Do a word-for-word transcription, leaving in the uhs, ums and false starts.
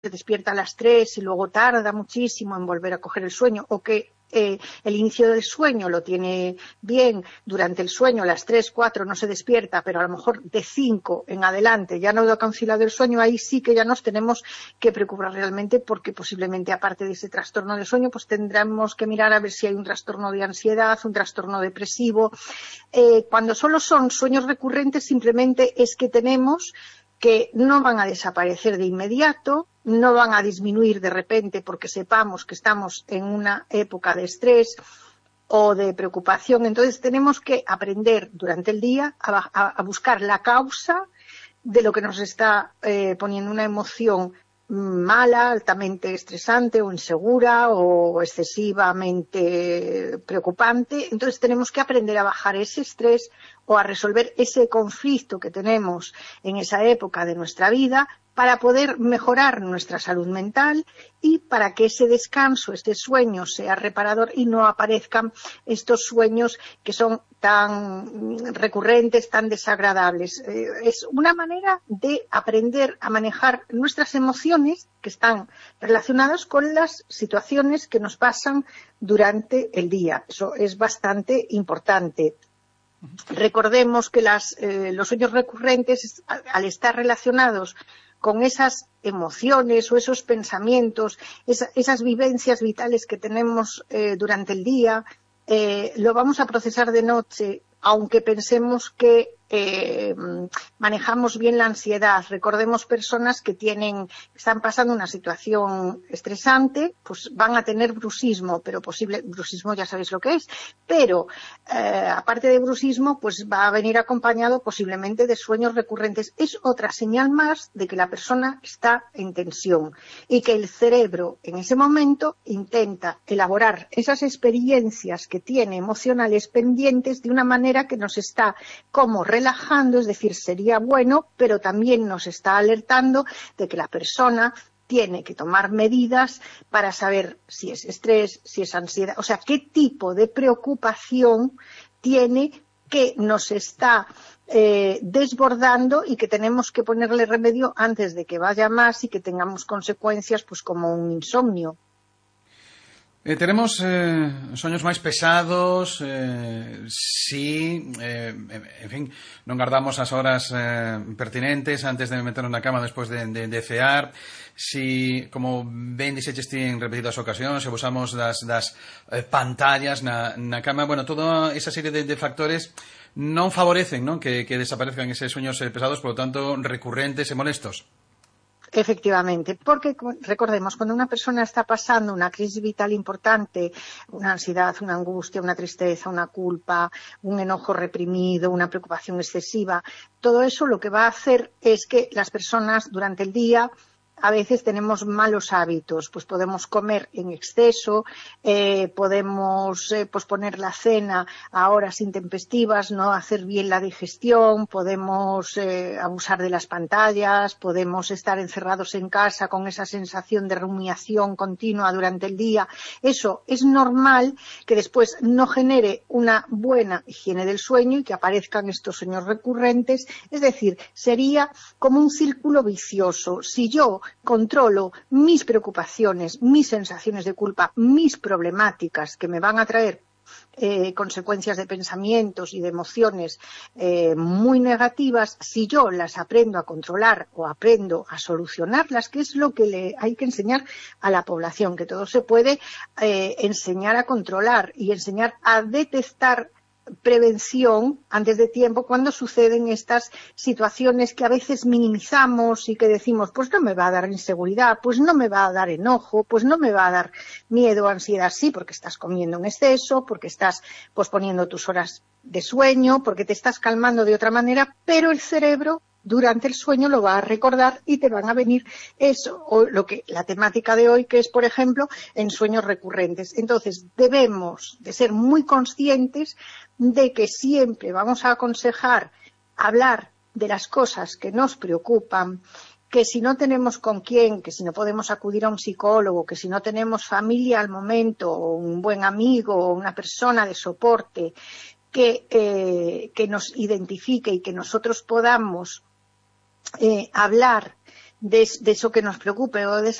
se despierta a las tres y luego tarda muchísimo en volver a coger el sueño, o que eh, el inicio del sueño lo tiene bien, durante el sueño a las tres, cuatro no se despierta, pero a lo mejor de cinco en adelante ya no ha conciliado el sueño, ahí sí que ya nos tenemos que preocupar realmente, porque posiblemente aparte de ese trastorno del sueño pues tendremos que mirar a ver si hay un trastorno de ansiedad, un trastorno depresivo. Eh, cuando solo son sueños recurrentes simplemente es que tenemos que no van a desaparecer de inmediato, no van a disminuir de repente porque sepamos que estamos en una época de estrés o de preocupación. Entonces tenemos que aprender durante el día a, a, a buscar la causa de lo que nos está eh, poniendo una emoción mala, altamente estresante o insegura o excesivamente preocupante. Entonces tenemos que aprender a bajar ese estrés o a resolver ese conflicto que tenemos en esa época de nuestra vida para poder mejorar nuestra salud mental y para que ese descanso, este sueño sea reparador y no aparezcan estos sueños que son tan recurrentes, tan desagradables. Eh, es una manera de aprender a manejar nuestras emociones que están relacionadas con las situaciones que nos pasan durante el día. Eso es bastante importante. Recordemos que las, eh, los sueños recurrentes, al, al estar relacionados con esas emociones o esos pensamientos, esa, esas vivencias vitales que tenemos eh, durante el día, eh, lo vamos a procesar de noche, aunque pensemos que eh, manejamos bien la ansiedad. Recordemos personas que tienen, están pasando una situación estresante, pues van a tener bruxismo, pero posible, bruxismo ya sabéis lo que es, pero eh, aparte de bruxismo, pues va a venir acompañado posiblemente de sueños recurrentes. Es otra señal más de que la persona está en tensión y que el cerebro en ese momento intenta elaborar esas experiencias que tiene emocionales pendientes de una manera que nos está como relajando, es decir, sería bueno, pero también nos está alertando de que la persona tiene que tomar medidas para saber si es estrés, si es ansiedad, o sea, qué tipo de preocupación tiene que nos está eh, desbordando y que tenemos que ponerle remedio antes de que vaya más y que tengamos consecuencias pues como un insomnio. Eh, teremos eh, soños máis pesados, eh, si, eh, en fin, non guardamos as horas eh, pertinentes antes de meternos na cama despois de, de, de cear, si, como ben dixeches ti en repetidas ocasións, se usamos das, das eh, pantallas na, na cama, bueno, toda esa serie de, de factores non favorecen, non, que, que desaparezcan eses sueños eh, pesados, por lo tanto, recurrentes e molestos. Efectivamente, porque recordemos, cuando una persona está pasando una crisis vital importante, una ansiedad, una angustia, una tristeza, una culpa, un enojo reprimido, una preocupación excesiva, todo eso lo que va a hacer es que las personas durante el día a veces tenemos malos hábitos, pues podemos comer en exceso, eh, podemos eh, posponer la cena a horas intempestivas, no hacer bien la digestión, podemos eh, abusar de las pantallas, podemos estar encerrados en casa con esa sensación de rumiación continua durante el día. Eso es normal que después no genere una buena higiene del sueño y que aparezcan estos sueños recurrentes, es decir, sería como un círculo vicioso. Si yo controlo mis preocupaciones, mis sensaciones de culpa, mis problemáticas que me van a traer eh, consecuencias de pensamientos y de emociones eh, muy negativas, si yo las aprendo a controlar o aprendo a solucionarlas, que es lo que le hay que enseñar a la población, que todo se puede eh, enseñar a controlar y enseñar a detectar prevención antes de tiempo cuando suceden estas situaciones que a veces minimizamos y que decimos, pues no me va a dar inseguridad, pues no me va a dar enojo, pues no me va a dar miedo o ansiedad, sí, porque estás comiendo en exceso, porque estás posponiendo tus horas de sueño, porque te estás calmando de otra manera, pero el cerebro durante el sueño lo va a recordar y te van a venir eso, o lo que la temática de hoy, que es, por ejemplo, en sueños recurrentes. Entonces, debemos de ser muy conscientes de que siempre vamos a aconsejar hablar de las cosas que nos preocupan, que si no tenemos con quién, que si no podemos acudir a un psicólogo, que si no tenemos familia al momento, o un buen amigo, o una persona de soporte que, eh, que nos identifique y que nosotros podamos Eh, hablar de, de eso que nos preocupe o de